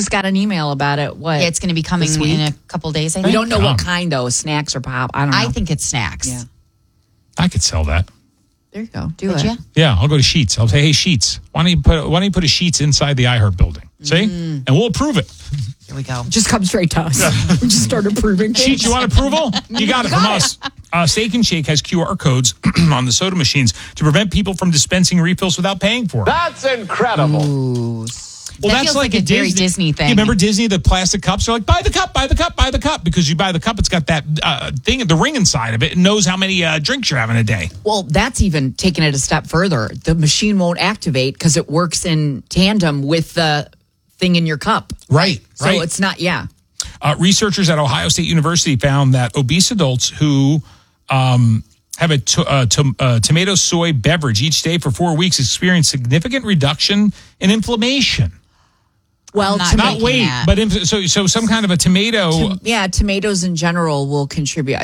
just got an email about it. What? It's going to be coming in a couple days, I think. We don't know what kind, though. Snacks or pop. I don't know. I think it's snacks. Yeah. I could sell that. There you go. Would you? Yeah, I'll go to Sheets. I'll say, hey, Sheets, why don't you put a Sheets inside the iHeart building? See? And we'll approve it. Here we go. Just come straight to us. We just start approving things. Sheets, you want approval? You got it from us. Steak and Shake has QR codes on the soda machines to prevent people from dispensing refills without paying for it. That's incredible. Ooh. Well, that that's feels like a very Disney thing. You remember Disney, the plastic cups? They're like, buy the cup, buy the cup, buy the cup. Because you buy the cup, it's got that thing, the ring inside of it. It knows how many drinks you're having a day. Well, that's even taking it a step further. The machine won't activate because it works in tandem with the thing in your cup. Right, So it's not, researchers at Ohio State University found that obese adults who have a tomato soy beverage each day for 4 weeks experience significant reduction in inflammation. Well, not weight, but so some kind of a tomato. Tomatoes in general will contribute.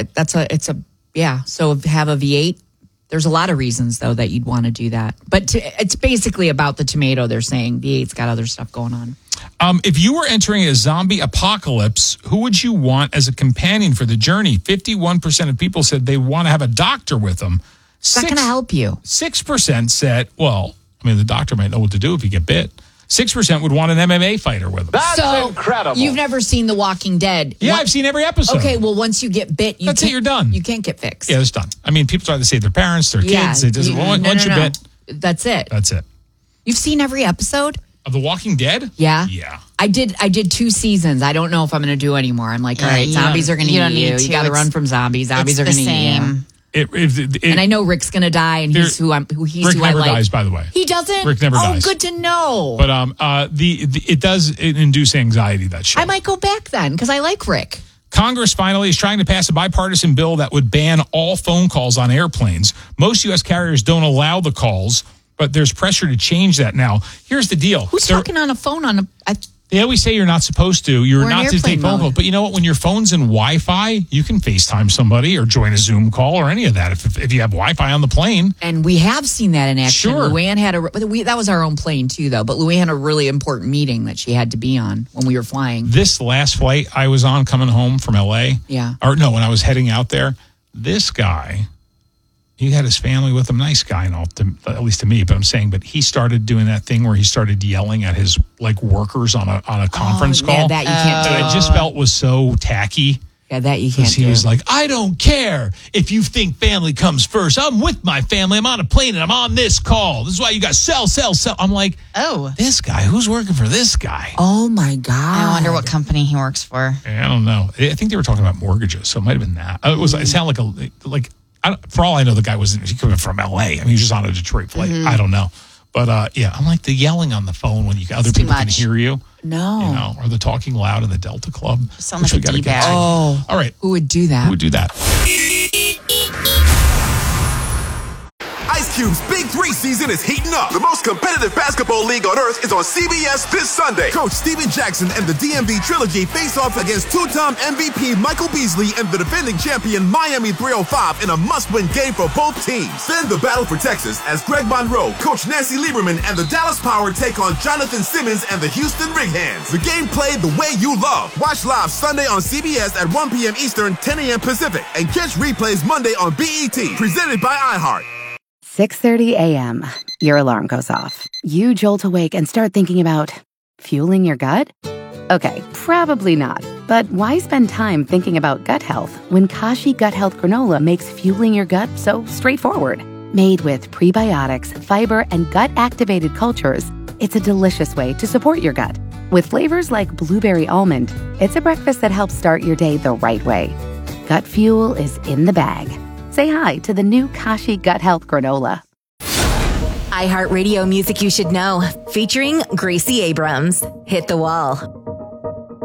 So have a V8. There's a lot of reasons though that you'd want to do that, but it's basically about the tomato. They're saying V8's got other stuff going on. If you were entering a zombie apocalypse, who would you want as a companion for the journey? 51% of people said they want to have a doctor with them. It's not going to help you. 6% said, well, I mean, the doctor might know what to do if you get bit. 6% would want an MMA fighter with them. That's incredible. You've never seen The Walking Dead. Yeah, I've seen every episode. Okay, well, once you get bit, that's it, you're done. You can't get fixed. Yeah, it's done. I mean, people try to save their parents, their kids. It doesn't. Once you're bit, that's it. That's it. You've seen every episode of The Walking Dead? Yeah. Yeah. I did 2 seasons. I don't know if I'm going to do any more. I'm like, all right, zombies are going to eat you. You got to run from zombies. Zombies are going to eat you. And I know Rick's going to die, and he's who I like. Rick never dies, by the way. He doesn't? Rick never dies. Oh, good to know. But it does induce anxiety, that show. I might go back then, because I like Rick. Congress finally is trying to pass a bipartisan bill that would ban all phone calls on airplanes. Most U.S. carriers don't allow the calls, but there's pressure to change that now. Here's the deal. Who's talking on a phone on a... They always say you're not supposed to. You're not to take phone mode. calls. But you know what? When your phone's in Wi-Fi, you can FaceTime somebody or join a Zoom call or any of that if you have Wi-Fi on the plane. And we have seen that in action. Sure. Luann had that was our own plane too, though. But Luann had a really important meeting that she had to be on when we were flying. This last flight I was on coming home from L.A. Yeah. Or no, when I was heading out there, this guy... He had his family with him, nice guy and all, at least to me. But I'm saying, but he started doing that thing where he started yelling at his workers on a conference call. Yeah, that you can't do. I just felt was so tacky. Yeah, that you can't do. He was like, I don't care if you think family comes first. I'm with my family. I'm on a plane and I'm on this call. This is why you got sell. I'm like, this guy. Who's working for this guy? Oh my God! I wonder what company he works for. I don't know. I think they were talking about mortgages, so it might have been that. It sounded like. For all I know, the guy he coming from L.A. I mean, he was just on a Detroit flight. I don't know. But, I'm like the yelling on the phone when other people can hear you. No. Or the talking loud in the Delta Club. Sounds like a D-bag. Oh. All right. Who would do that? Who would do that? Ice Cube's Big 3 season is heating up. The most competitive basketball league on earth is on CBS this Sunday. Coach Steven Jackson and the DMV Trilogy face off against two-time MVP Michael Beasley and the defending champion Miami 305 in a must-win game for both teams. Then the battle for Texas as Greg Monroe, Coach Nancy Lieberman, and the Dallas Power take on Jonathan Simmons and the Houston Rig Hands. The game played the way you love. Watch live Sunday on CBS at 1 p.m. Eastern, 10 a.m. Pacific, and catch replays Monday on BET. Presented by iHeart. 6:30 a.m. Your alarm goes off. You jolt awake and start thinking about fueling your gut? Okay, probably not. But why spend time thinking about gut health when Kashi Gut Health Granola makes fueling your gut so straightforward? Made with prebiotics, fiber, and gut-activated cultures, it's a delicious way to support your gut. With flavors like blueberry almond, it's a breakfast that helps start your day the right way. Gut fuel is in the bag. Say hi to the new Kashi Gut Health Granola. iHeartRadio Music You Should Know, featuring Gracie Abrams. Hit the Wall.